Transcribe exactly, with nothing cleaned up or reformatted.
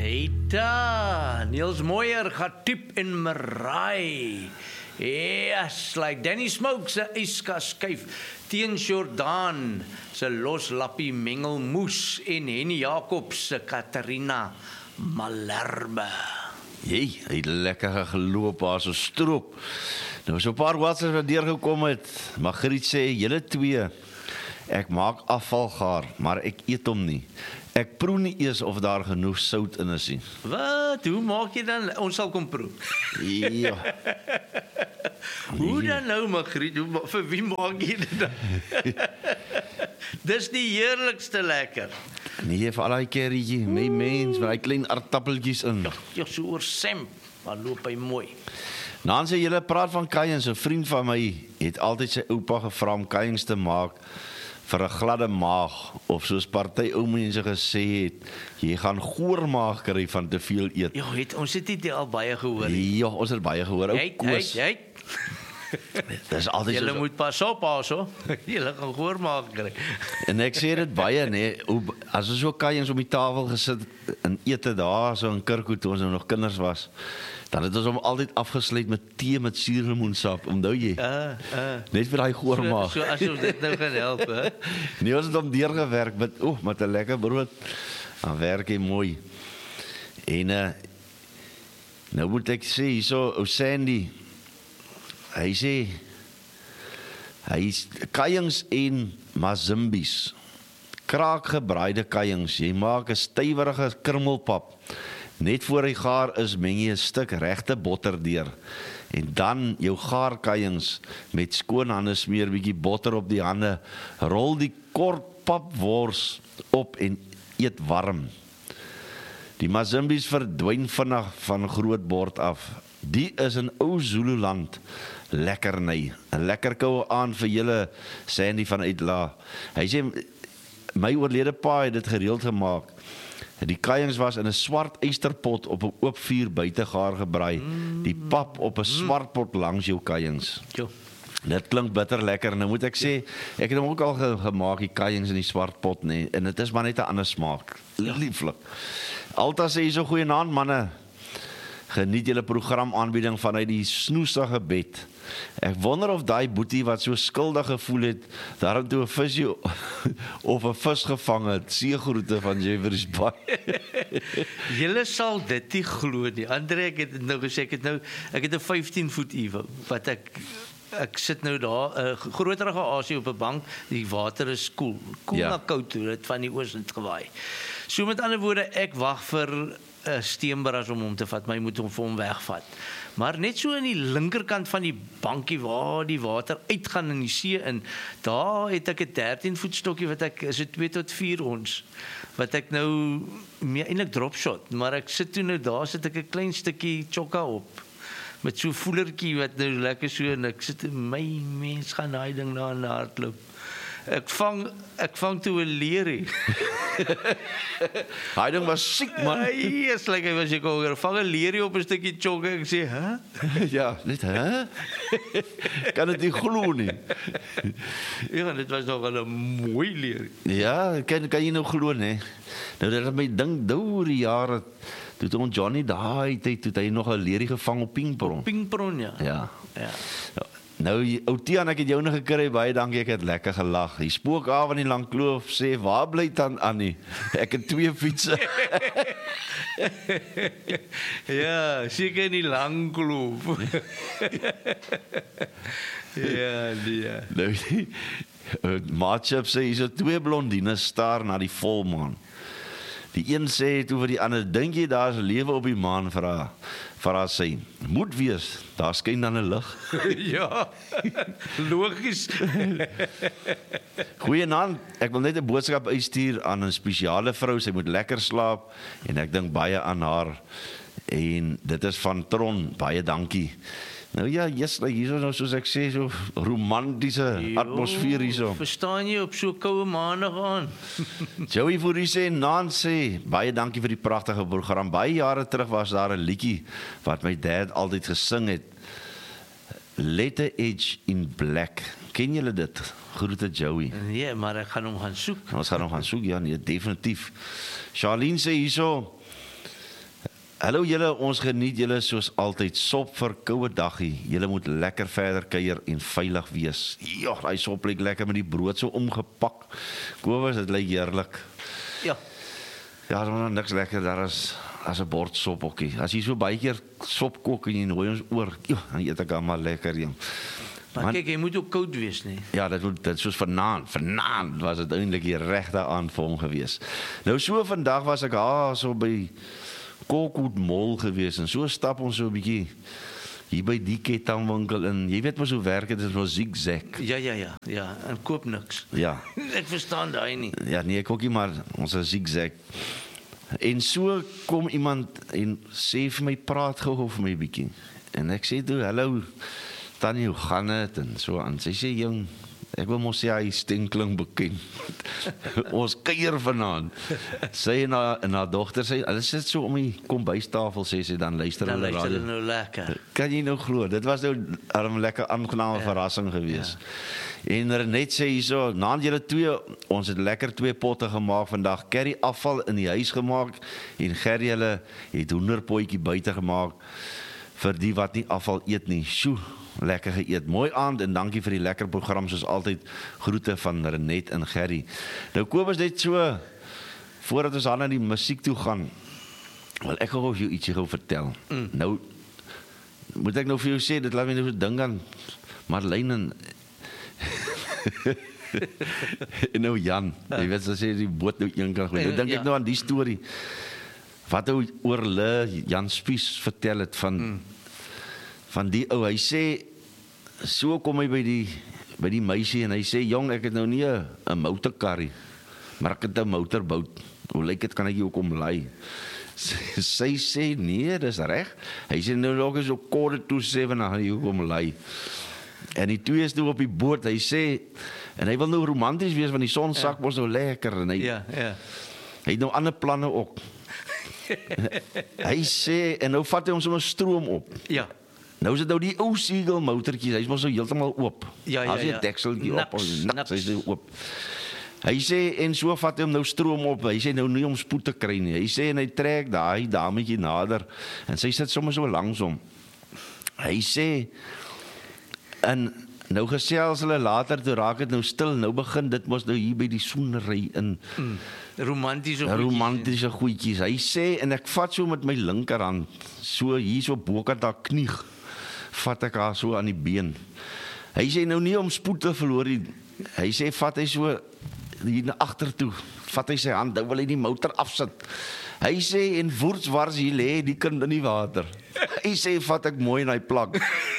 Eita, Niels Mooijer gaat tip in Marai. Yes, like Danny Smoke se yskas skuif teen Jordan se loslappie mengelmoes en Henny Jacobs se Katarina Malherbe. Jee, hy het lekker geloop as 'n stroop. Nou so 'n paar WhatsApps wat deurgekom het. Margriet sê, julle twee, ek maak afvalgaar, maar ek eet hom nie. Ek proe nie eers of daar genoeg sout in is nie. Wat? Hoe maak jy dan? Ons sal kom proe. Ja. Hoe dan nou, Margriet? Hoe, vir wie maak jy dit dan? Dis die heerlikste lekker. Nee, vir al die kerrietjie, my mens, met die klein aardappeltjies in. Ja, so oor sem, maar loop hy mooi. Dan sê julle praat van kuiens, 'n vriend van my het altyd sy oupa gevra om kuiens te maak vir 'n gladde maag, of soos party ou mense gesê het, jy gaan goormaag kry van te veel eet. Ja, het, ons het dit al baie gehoor. Ja, ons het baie gehoor. Ou Koos. Hey, hey, Dis altyd Julle so. moet pas op, pas op. Julle gaan goormaak kry. En ek sê dit baie, nee, as ons so kuiens om die tafel gesit en ete daar so in Kirkwood toe ons nou nog kinders was, dan het ons hom altyd afgesluit met tee met suurlemoensap, onthou jy? Uh, uh. Net vir daai goormaag. So, so asof dit nou gaan help, hè? Nee, ons het hom deurgewerk met, oeh, met 'n lekker brood. Dan werk hy mooi. En uh, nou moet ek sê, hierso, ou Sandy, hy sê, hy is kuiens en mazimbies, kraakgebraaide kuiens, jy maak 'n stywerige krummelpap, net voor hy gaar is, meng jy 'n stuk regte botter deur, en dan jou gaarkuiens met skoon hande smeer, bietjie botter op die hande, rol die kort papwors op en eet warm. Die mazimbies verdwyn vinnig van groot bord af. Die is in ou Zululand lekkerny. 'n Lekker koue aan vir julle, Sandy van Uitla. Hy sê, my oorlede pa het dit gereeld gemaak. Die kuiens was in 'n swart eysterpot op 'n oop vuur buite gaar gebraai. Die pap op 'n swart pot langs jou kuiens. Jo. Dit klink bitter lekker. Nou moet ek sê, ek het hom ook al ge gemaak, die kuiens in die swart pot, nee, en dit is maar net 'n ander smaak. Lieflik. Alta sê hier so goeienaand manne. Geniet julle programaanbieding vanuit die snoesige bed. Ek wonder of daai boetie wat so skuldig gevoel het, daarom toe 'n visie of 'n vis gevang het. Seegroete van Jeffreys Bay. Julle sal dit nie glo nie. Andre, ek het nou gesê, ek het nou ek het 'n vyftien voet ewe wat ek ek sit nou daar 'n uh, groterige asie op 'n bank. Die water is koel. Koel Ja. na koud toe, dit van die oos het gewaai. So met ander woorde, ek wag vir 'n uh, steenbras om hom te vat, maar jy moet hom vir hom wegvat. Maar net so in die linkerkant van die bankie waar die water uitgaan in die see in, daar het ek 'n dertien voet stokkie wat ek is dit twee tot vier ons wat ek nou meer eintlik drop shot, maar ek sit toe nou daar sit ek 'n klein stukkie chokka op met so 'n voelertjie wat nou lekker so en ek sit my mens gaan daai ding na in hardloop. Ek vang ek vang toe 'n leerie. Hy ding was siek man. Hy is like hy was ek hoor. Vang 'n leerie op 'n stukkie chokka. Ek sê, "Hæ?" Ja, net hè? Kan dit nie glo nie. Ja, dit was nog 'n mooi leerie. Ja, kan kan jy nou glo nê? Nou dat my ding deur die jare toe toe ons Johnny daai tyd toe hy nog 'n leerie gevang op pingpong. Pingpong ja. Ja. Ja. Nou, ou Tiaan, ek het jou nog gekry, baie dankie, ek het lekker gelag. Die spook af in die lang kloof sê, waar bly dan Annie? Ek het twee fietsse. Ja, seker in die lang kloof. Ja, nee. Nou, Maatjap sê, hier is twee blondines staar na die volmaan. Die een sê toe vir die ander, dink jy daar is lewe op die maan, vir haar, vir haar sê, moet wees, daar skyn dan 'n lig. Ja, logies. Goeienaand, ek wil net 'n boodskap uitstuur aan 'n spesiale vrou, sy moet lekker slaap, en ek dink baie aan haar, en dit is van Tron, baie dankie. Nou ja, yes, like hierso nou soos ek sê, so romantiese atmosfeer hierso. Verstaan jy op so koue maandag aan? Joey Fourie sê, Naan sê, baie dankie vir die pragtige program. Baie jare terug was daar 'n liedjie wat my dad altyd gesing het. Letter Edge in Black. Ken julle dit? Groete Joey. Nee, maar ek gaan hom gaan soek. Ons gaan hom gaan soek, ja, nee, definitief. Charlene sê hierso, Hallo julle, ons geniet julle soos altyd sop vir koue daggie. Julle moet lekker verder kuier en veilig wees. Ja, daai sop lyk lekker met die brood so omgepak. Kobus, dit lyk heerlik. Ja. Ja, daar is niks lekker daar is as 'n bord sop okkie. As jy so baie keer sop kook en jy nooi ons oor, ja, dan eet ek maar lekker jong. Maar Man, kyk, jy moet ook koud wees, nee. Ja, dit moet dit soos vanaand. Vanaand was dit eintlik die regte aand vir hom gewees. Nou so vandag was ek ah so by Kokhoed Mall gewees en so stap ons so 'n bietjie hier by die kettingwinkel in. Jy weet mos hoe werk dit, dit is wel zigzag. Ja, ja, ja, ja, en koop niks. Ja. Ek verstaan daai nie. Ja, nee, ek ook nie, maar ons is zigzag. En so kom iemand en sê vir my, praat gou vir my bietjie. En ek sê toe, hallo, Tannie, hoe gaan dit? En so aan. Sy sê, jong, ek wil mos sê hy stinkling bekend. Ons kuier vanaand. Sy en haar, en haar dogter sê, hulle sit so om die kombuistafel, sê sy, dan luister Dan hulle luister radio. hulle nou lekker. Kan jy nou glo? Dit was nou 'n lekker aangename Ja. verrassing gewees. En Renet sê hierso, naand julle twee, ons het lekker twee potte gemaak vandag. Curry afval in die huis gemaak en Gerry hulle het hoenderpotjie buite gemaak vir die wat nie afval eet nie. Sjoe, lekker geëet. Mooi aand en dankie vir die lekker program soos altyd. Groete van Renet en Gerry. Nou Kobus net so voordat ons aan na die musiek toe gaan. Wel ek gou vir jou ietsie gou vertel. Mm. Nou moet ek nou vir jou sê, dit laat my nou so dink aan Marlene en en nou Jan. Jy weet as jy die boot nou eendag gooi. Nou dink ek nou aan die storie wat hy oor hulle Jan Spies vertel het van mm. van die ou. Hy sê so kom hy by die by die meisie en hy sê jong, ek het nou nie 'n motorkarrie, maar ek het 'n motorboot. Hoe lyk dit, kan ek jou kom lei? Sy sê nee, dis reg. Hy sê nou nog is op quarter to seven aan jou kom lei. En die twee is nou op die boot. Hy sê en hy wil nou romanties wees want die son sak ja. mos nou lekker en hy Ja, ja. Hy het nou ander planne ook. Hy sê en nou vat hy ons sommer stroom op. Ja. Nou is dit nou die ou Seagull motortjies. Hy's mos nou heeltemal oop. Ja, ja, As jy ja. 'n dekseltjie op, Niks, niks, hy's nou oop. Hy sê en so vat hy hom nou stroom op. Hy sê nou nie om spoed te kry nie. Hy sê en hy trek daai dametjie nader en sy sit sommer so langs hom. Hy sê en nou gesels hulle later toe raak dit nou stil. Nou begin dit mos nou hier by die soenery in Mm. Romantiese goedjies. Romantiese goedjies. Hy sê en ek vat so met my linkerhand so hier so bokant haar knie. Vat ek haar so aan die been. Hy sê nou nie om spoed te verloor nie. Hy sê vat hy so hier na agter toe. Vat hy sy hand, nou wil hy die motor afsit. Hy sê en woordswars hier lê die kind in die water. Hy sê vat ek mooi in hy plak.